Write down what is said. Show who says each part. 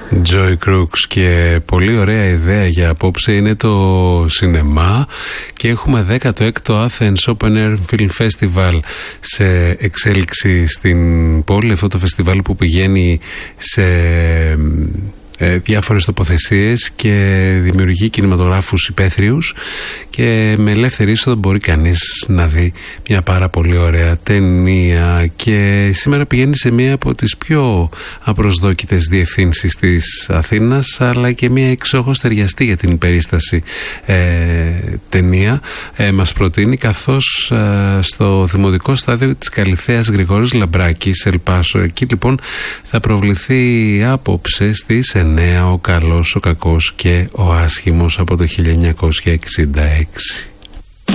Speaker 1: Joy Crooks, και πολύ ωραία ιδέα για απόψε είναι το σινεμά, και έχουμε 16ο Athens Open Air Film Festival σε εξέλιξη στην πόλη. Αυτό το φεστιβάλ που πηγαίνει σε διάφορες τοποθεσίες και δημιουργεί κινηματογράφους υπαίθριους, και με ελεύθερη είσοδο μπορεί κανείς να δει μια πάρα πολύ ωραία ταινία. Και σήμερα πηγαίνει σε μια από τις πιο απροσδόκητες διευθύνσεις της Αθήνας, αλλά και μια εξόχως ταιριαστή για την περίσταση ταινία μας προτείνει, καθώς στο Δημοτικό Στάδιο της Καλυθέας Γρηγόρης Λαμπράκης, Ελπάσο, εκεί λοιπόν θα προβληθεί απόψε στις 9 ο καλός, ο κακός και ο άσχημος από το 1966.